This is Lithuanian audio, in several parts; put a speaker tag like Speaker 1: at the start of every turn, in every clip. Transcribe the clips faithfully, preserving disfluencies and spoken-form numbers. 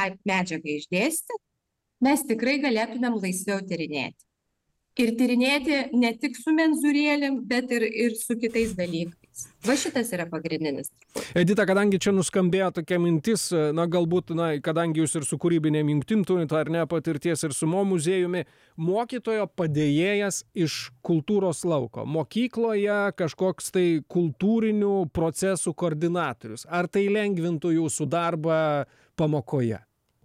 Speaker 1: tą medžiagą išdėstyti, mes tikrai galėtumėm laisviau tyrinėti. Ir tyrinėti ne tik su menzūrėlėm, bet ir, ir su kitais dalykais. Va šitas yra pagrindinis.
Speaker 2: Edita, kadangi čia nuskambėjo tokia mintis, na galbūt, na, kadangi jūs ir su kūrybinėm jungtim turite, ar ne, patirties ir su mo muziejumi, mokytojo padėjėjas iš kultūros lauko. Mokykloje kažkoks tai kultūrinių procesų koordinatorius. Ar tai lengvintų jūsų darbą pamokoje?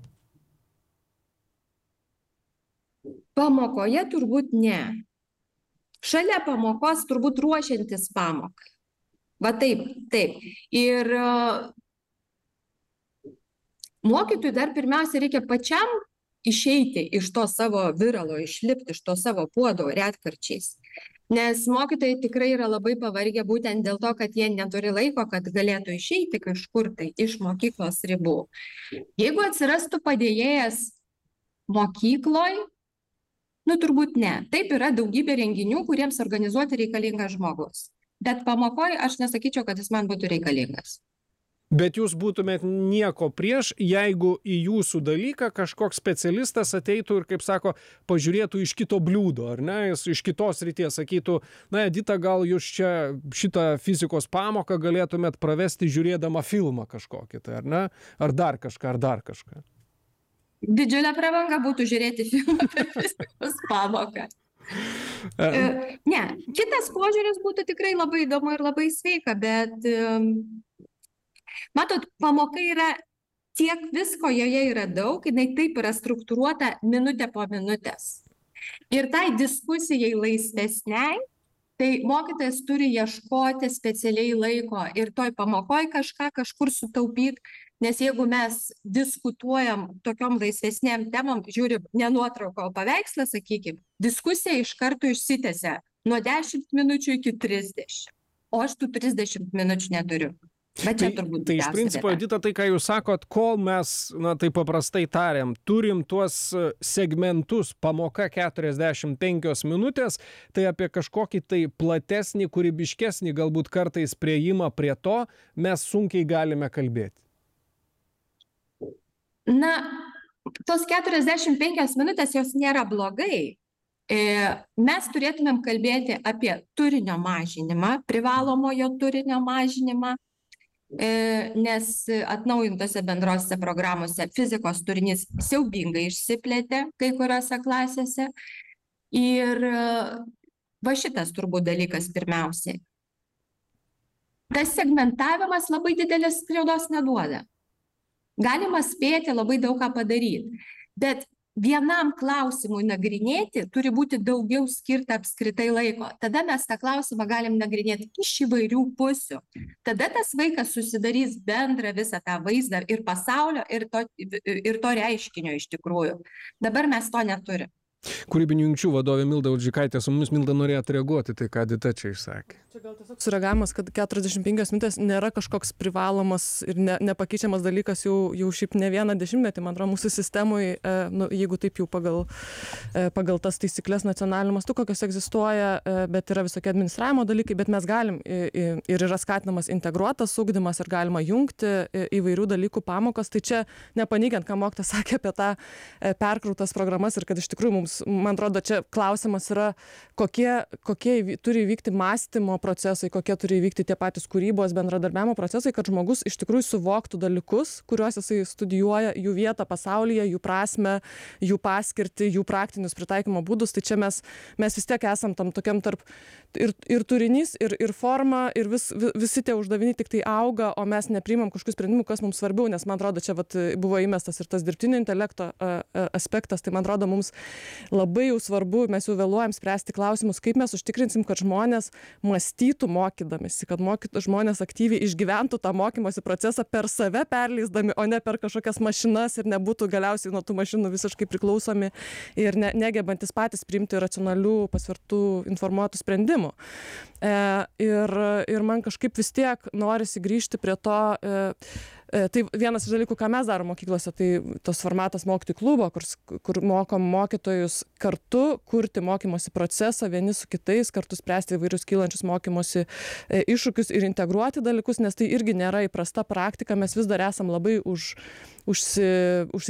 Speaker 1: Pamokoje turbūt ne. Šalia pamokos turbūt ruošiantis pamokai. Va taip, taip. Ir mokytojui dar pirmiausia reikia pačiam išeiti iš to savo viralo, išlipti iš to savo puodo retkarčiais. Nes mokytojai tikrai yra labai pavargę būtent dėl to, kad jie neturi laiko, kad galėtų išeiti kažkur tai iš mokyklos ribų. Jeigu atsirastų padėjėjas mokykloj, nu turbūt ne. Taip yra daugybė renginių, kuriems organizuoti reikalingas žmogus. Bet pamokoj aš nesakyčiau, kad jis man būtų reikalingas.
Speaker 2: Bet jūs būtumėt nieko prieš, jeigu į jūsų dalyką kažkoks specialistas ateitų ir, kaip sako, pažiūrėtų iš kito bliūdo, ar ne? Jis iš kitos ryties sakytų, na, Edita, gal jūs čia šitą fizikos pamoką galėtumėt pravesti žiūrėdama filmą kažkokį, tai, ar ne? Ar dar kažką, ar dar kažką.
Speaker 1: Didžiulė prabanga būtų žiūrėti filmą per fizikos pamoką. Ne, kitas požiūris būtų tikrai labai įdomu ir labai sveika, bet matot, pamoka yra tiek visko, joje yra daug, jinai taip yra struktūruota minutė po minutės. Ir tai diskusijai laisvesniai, tai mokytojas turi ieškoti specialiai laiko ir toj pamokoj kažką kažkur sutaupyti. Nes jeigu mes diskutuojam tokiom laisvesnėm temom, žiūrim ne nuotrauką, o paveikslą, sakykim, diskusija iš karto išsitęsia nuo dešimt minučių iki trisdešimt. O aš tų trisdešimt minučių neturiu. Bet čia
Speaker 2: tai,
Speaker 1: turbūt
Speaker 2: tai iš principo, Edita, tai ką jūs sakot, kol mes, na tai paprastai tariam, turim tuos segmentus pamoka keturiasdešimt penkios minutės, tai apie kažkokį tai platesnį, kūrybiškesnį, galbūt kartais priėjimą prie to, mes sunkiai galime kalbėti.
Speaker 1: Na, tos keturiasdešimt penkios minutės jos nėra blogai. Mes turėtumėm kalbėti apie turinio mažinimą, privalomojo turinio mažinimą, nes atnaujintose bendrose programuose fizikos turinys siaubingai išsiplėtė kai kuriuose klasėse. Ir va šitas turbūt dalykas pirmiausiai. Tas segmentavimas labai didelės skriaudos neduoda. Galima spėti labai daug ką padaryti, bet vienam klausimui nagrinėti turi būti daugiau skirta apskritai laiko. Tada mes tą klausimą galim nagrinėti iš įvairių pusių. Tada tas vaikas susidarys bendrą visą tą vaizdą ir pasaulio, ir to, ir to reiškinio iš tikrųjų. Dabar mes to neturim.
Speaker 2: Kūrybinių jungčių vadovė Milda Uldžikaitė su mumis. Milda, norėtų reaguoti, tai ką Edita čia išsakė.
Speaker 3: Čia gal tiesiog sureagavimas, kad keturiasdešimt penkios minutės nėra kažkoks privalomas ir ne, nepakeičiamas dalykas jau, jau šiaip ne vieną dešimtmetį, man atrodo, mūsų sistemui, e, nu, jeigu taip jau pagal, e, pagal tas taisyklės nacionaliniu mastu, kokios egzistuoja, e, bet yra visokie administravimo dalykai, bet mes galim e, e, ir yra skatinamas integruotas ugdymas ir galima jungti e, įvairių dalykų pamokas. Tai čia nepaneigiant, ką mokytojas sakė apie tą e, perkrautas programas ir kad iš tikrųjų mums, man atrodo, čia klausimas yra, kokie, kokie turi vykti mąstymo procesai, kokie turi vykti tie patys kūrybos bendradarbiavimo procesai, kad žmogus iš tikrųjų suvoktų dalykus, kuriuos jisai studijuoja, jų vietą pasaulyje, jų prasmę, jų paskirtį, jų praktinius pritaikymo būdus. Tai čia mes, mes vis tiek esam tam tokiam tarp ir, ir turinys, ir, ir forma, ir vis, visi tie uždaviniai tik tai auga, o mes nepriimam kažkokių sprendimų, kas mums svarbiau, nes man atrodo, čia vat, buvo įmestas ir tas dirbtinio intelekto a, a, aspektas, tai man atrodo, mums labai jau svarbu, mes jau vėluojam spręsti klausimus, kaip mes užtikrinsim, kad žmonės mąstytų mokydamisi, kad mokytų, žmonės aktyviai išgyventų tą mokymosi procesą per save perleisdami, o ne per kažkokias mašinas ir nebūtų galiausiai nuo tų mašinų visiškai priklausomi ir ne, negebantis patys priimti racionalių, pasvertų, informuotų sprendimų. E, ir, ir man kažkaip vis tiek norisi grįžti prie to, e, tai vienas iš dalykų, ką mes darom mokyklose, tai tos formatas mokytojų klubo, kur, kur mokom mokytojus kartu kurti mokymosi procesą, vieni su kitais, kartu spręsti įvairius kylančius mokymosi iššūkius ir integruoti dalykus, nes tai irgi nėra įprasta praktika, mes vis dar esam labai už, užsi, užsi